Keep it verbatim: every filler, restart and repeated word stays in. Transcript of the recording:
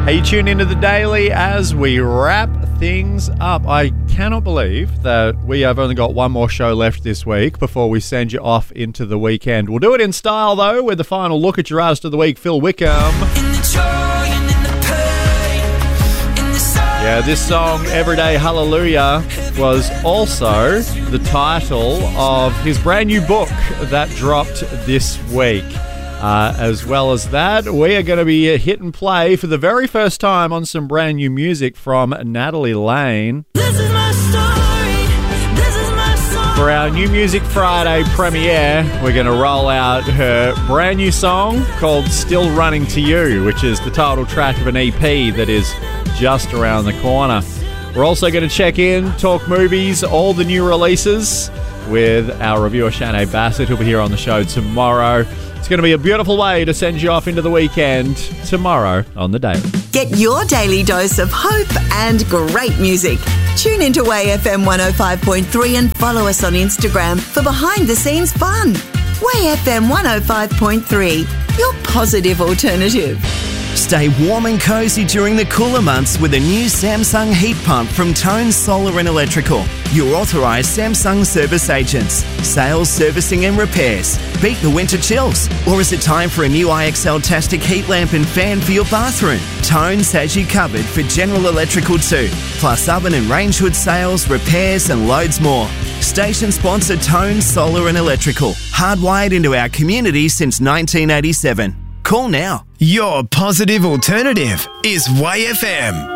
Hey, you tune into the Daily as we wrap things up. I cannot believe that we have only got one more show left this week before we send you off into the weekend. We'll do it in style, though, with the final look at your artist of the week, Phil Wickham. Yeah, this song, Everyday Hallelujah, was also the title of his brand new book that dropped this week. Uh, as well as that, we are going to be hit and play for the very first time on some brand new music from Natalie Lane. This is my story. This is my song. For our New Music Friday premiere, we're going to roll out her brand new song called Still Running to You, which is the title track of an E P that is just around the corner. We're also going to check in, talk movies, all the new releases with our reviewer Shanae Bassett, who'll be here on the show tomorrow. It's going to be a beautiful way to send you off into the weekend tomorrow on The Daily. Get your daily dose of hope and great music. Tune into A F M one oh five point three and follow us on Instagram for behind-the-scenes fun. A F M one oh five point three, your positive alternative. Stay warm and cozy during the cooler months with a new Samsung heat pump from Tone Solar and Electrical. Your authorised Samsung service agents. Sales, servicing and repairs. Beat the winter chills. Or is it time for a new I X L-tastic heat lamp and fan for your bathroom? Tone's has you covered for General Electrical too. Plus oven and range hood sales, repairs and loads more. Station sponsor Tone Solar and Electrical. Hardwired into our community since nineteen eighty-seven. Call now. Your positive alternative is Y F M.